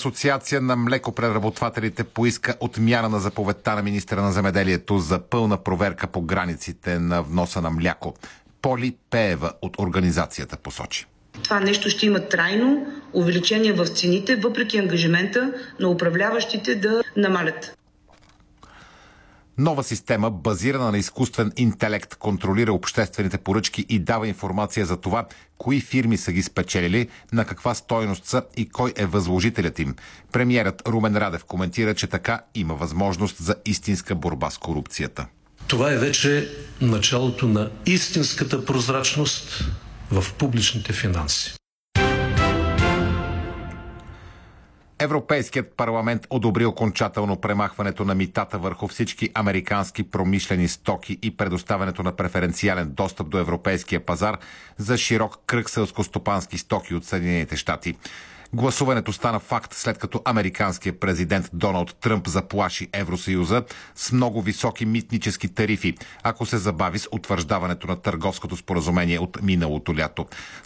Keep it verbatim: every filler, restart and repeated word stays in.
асоциация на млекопреработвателите поиска отмяна на заповедта на министъра на земеделието за пълна проверка по границите на вноса на мляко. Поли Пеева от организацията посочи: това нещо ще има трайно увеличение в цените, въпреки ангажимента на управляващите да намалят. Нова система, базирана на изкуствен интелект, контролира обществените поръчки и дава информация за това, кои фирми са ги спечелили, на каква стойност са и кой е възложителят им. Премиерът Румен Радев коментира, че така има възможност за истинска борба с корупцията. Това е вече началото на истинската прозрачност в публичните финанси. Европейският парламент одобри окончателно премахването на митата върху всички американски промишлени стоки и предоставянето на преференциален достъп до европейския пазар за широк кръг селскостопански стоки от Съединените щати. Гласуването стана факт, след като американският президент Доналд Тръмп заплаши Евросъюза с много високи митнически тарифи, ако се забави с утвърждаването на търговското споразумение от миналото лято.